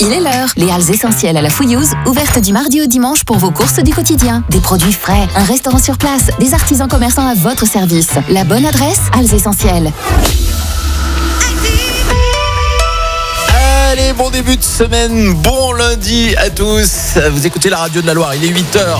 Il est l'heure. Les halles essentielles à la Fouillouse, ouvertes du mardi au dimanche pour vos courses du quotidien. Des produits frais, un restaurant sur place, des artisans commerçants à votre service. La bonne adresse, Halles Essentielles. Allez, bon début de semaine, bon lundi à tous. Vous écoutez la radio de la Loire, il est 8h.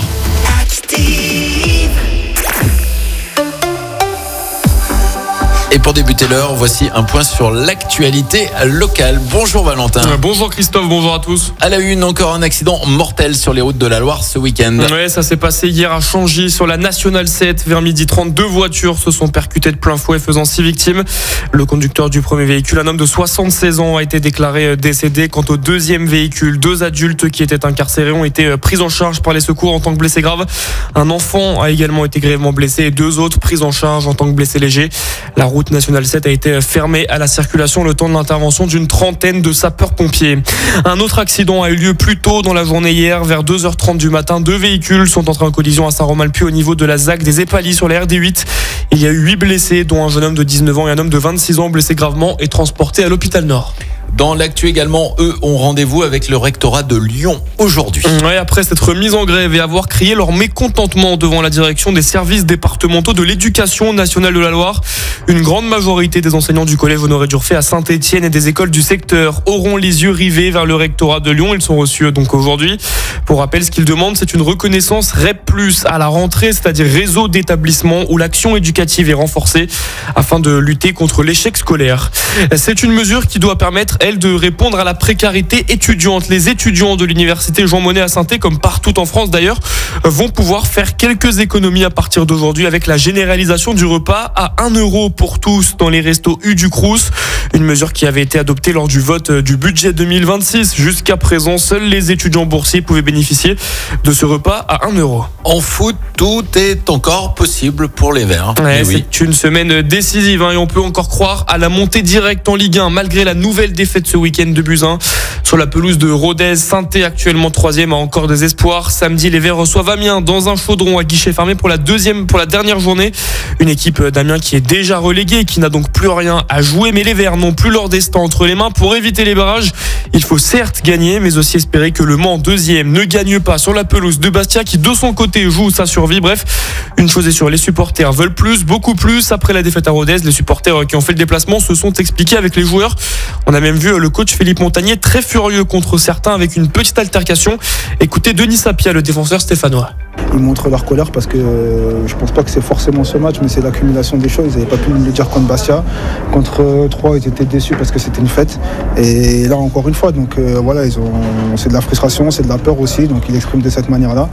Et pour débuter l'heure, voici un point sur l'actualité locale. Bonjour Valentin. Bonjour Christophe, bonjour à tous. À la une, encore un accident mortel sur les routes de la Loire ce week-end. Ouais, ça s'est passé hier à Changy sur la Nationale 7. Vers 12h30, 2 voitures se sont percutées de plein fouet, faisant 6 victimes. Le conducteur du premier véhicule, un homme de 76 ans, a été déclaré décédé. Quant au deuxième véhicule, 2 adultes qui étaient incarcérés ont été pris en charge par les secours en tant que blessés graves. Un enfant a également été grièvement blessé et 2 autres pris en charge en tant que blessés légers. La route Nationale 7 a été fermée à la circulation le temps de l'intervention d'une trentaine de sapeurs-pompiers. Un autre accident a eu lieu plus tôt dans la journée hier, vers 2h30 du matin. 2 véhicules sont entrés en collision à Saint-Romain-le-Puy au niveau de la ZAC des Épalis sur la RD8. Il y a eu 8 blessés, dont un jeune homme de 19 ans et un homme de 26 ans blessés gravement et transportés à l'hôpital Nord. Dans l'actu également, eux ont rendez-vous avec le rectorat de Lyon aujourd'hui. Ouais, après s'être mis en grève et avoir crié leur mécontentement devant la direction des services départementaux de l'éducation nationale de la Loire, une grande majorité des enseignants du collège Honoré d'Urfé à Saint-Étienne et des écoles du secteur auront les yeux rivés vers le rectorat de Lyon. Ils sont reçus donc aujourd'hui. Pour rappel, ce qu'ils demandent, c'est une reconnaissance REP+, à la rentrée, c'est-à-dire réseau d'établissements où l'action éducative est renforcée afin de lutter contre l'échec scolaire. C'est une mesure qui doit permettre, elle, de répondre à la précarité étudiante. Les étudiants de l'université Jean Monnet à Saint-Étienne, comme partout en France d'ailleurs, vont pouvoir faire quelques économies à partir d'aujourd'hui avec la généralisation du repas à 1 € pour tous dans les restos U du Crous. Une mesure qui avait été adoptée lors du vote du budget 2026. Jusqu'à présent, seuls les étudiants boursiers pouvaient bénéficier de ce repas à 1 €. En foot, tout est encore possible pour les Verts. Ouais, c'est une semaine décisive et on peut encore croire à la montée directe en Ligue 1 malgré la nouvelle défaite ce week-end de Buzyn. Sur la pelouse de Rodez, Saint-Étienne, actuellement 3e, a encore des espoirs. Samedi, les Verts reçoivent Amiens dans un chaudron à guichet fermé pour la dernière journée. Une équipe d'Amiens qui est déjà reléguée et qui n'a donc plus rien à jouer. Mais les Verts n'ont plus leur destin entre les mains. Pour éviter les barrages, il faut certes gagner, mais aussi espérer que le Mans, 2e, ne gagne pas sur la pelouse de Bastia qui, de son côté, joue sa survie. Bref, une chose est sûre, les supporters veulent plus, beaucoup plus. Après la défaite à Rodez, les supporters qui ont fait le déplacement se sont expliqués avec les joueurs. On a même vu le coach Philippe Montagnier très furieux contre certains avec une petite altercation. Écoutez Denis Sapia, le défenseur stéphanois. Ils montrent leur colère parce que je pense pas que c'est forcément ce match, mais c'est l'accumulation des choses. Ils n'avaient pas pu le dire contre Bastia. Contre 3, ils étaient déçus parce que c'était une fête. Et là, encore une fois, donc voilà, c'est de la frustration, c'est de la peur aussi. Donc ils l'expriment de cette manière-là.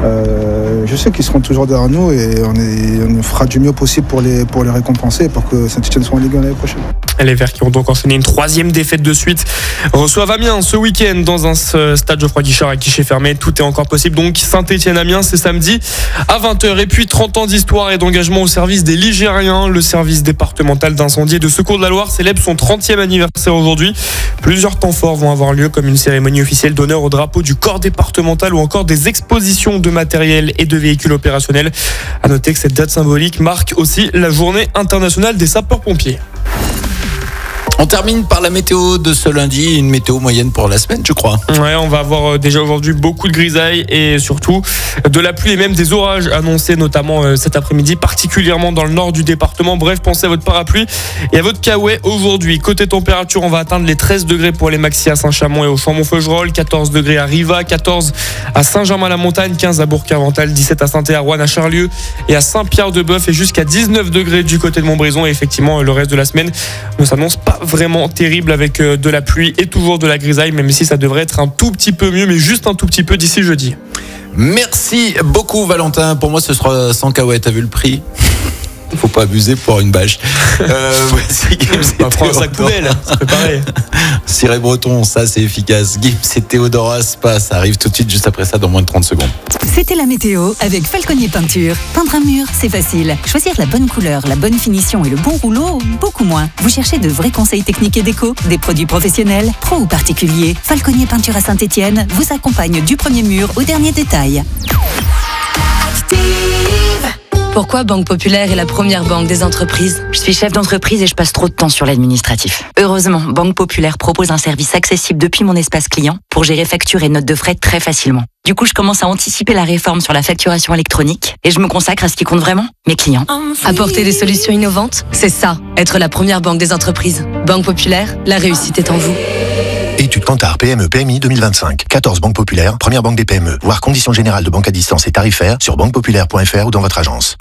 Je sais qu'ils seront toujours derrière nous et on fera du mieux possible pour les récompenser pour que Saint-Étienne soit en Ligue 1 l'année prochaine. Les Verts qui ont donc enchaîné une 3e défaite de suite reçoivent Amiens ce week-end dans un stade Geoffroy Guichard à guichet fermé. Tout est encore possible. Donc Saint-Étienne-Amiens, c'est samedi à 20h. Et puis 30 ans d'histoire et d'engagement au service des Ligériens. Le service départemental d'incendie et de secours de la Loire célèbre son 30e anniversaire aujourd'hui. Plusieurs temps forts vont avoir lieu, comme une cérémonie officielle d'honneur au drapeau du corps départemental ou encore des expositions de matériel et de véhicules opérationnels. À noter que cette date symbolique marque aussi la journée internationale des sapeurs-pompiers. On termine par la météo de ce lundi, une météo moyenne pour la semaine, je crois. Ouais, on va avoir déjà aujourd'hui beaucoup de grisailles et surtout de la pluie et même des orages annoncés, notamment cet après-midi, particulièrement dans le nord du département. Bref, pensez à votre parapluie et à votre kawaii aujourd'hui. Côté température, on va atteindre les 13 degrés pour les maxi à Saint-Chamond et au Chambon-Feugerolles, 14 degrés à Riva, 14 à Saint-Germain-la-Montagne, 15 à Bourg-Avental, 17 à Saint-Étienne, à Roanne, à Charlieu et à Saint-Pierre-de-Bœuf et jusqu'à 19 degrés du côté de Montbrison. Et effectivement, le reste de la semaine ne s'annonce pas vraiment terrible avec de la pluie et toujours de la grisaille, même si ça devrait être un tout petit peu mieux, mais juste un tout petit peu d'ici jeudi. Merci beaucoup Valentin. Pour moi ce sera sans kawaii, t'as vu le prix ? Faut pas abuser pour une bâche. On prend un sac poubelle, c'est pareil. Ciré Breton, ça c'est efficace. Gims et Théodora Spa, ça arrive tout de suite juste après ça dans moins de 30 secondes. C'était la météo avec Falconier Peinture. Peindre un mur, c'est facile. Choisir la bonne couleur, la bonne finition et le bon rouleau, beaucoup moins. Vous cherchez de vrais conseils techniques et déco, des produits professionnels, pro ou particuliers. Falconier Peinture à Saint-Étienne vous accompagne du premier mur au dernier détail. Active. Pourquoi Banque Populaire est la première banque des entreprises? Je suis chef d'entreprise et je passe trop de temps sur l'administratif. Heureusement, Banque Populaire propose un service accessible depuis mon espace client pour gérer factures et notes de frais très facilement. Du coup, je commence à anticiper la réforme sur la facturation électronique et je me consacre à ce qui compte vraiment, mes clients. Apporter des solutions innovantes, c'est ça, être la première banque des entreprises. Banque Populaire, la réussite est en vous. Étude Kantar PME PMI 2025. 14 banques populaires, première banque des PME. Voir conditions générales de banque à distance et tarifaires sur banquepopulaire.fr ou dans votre agence.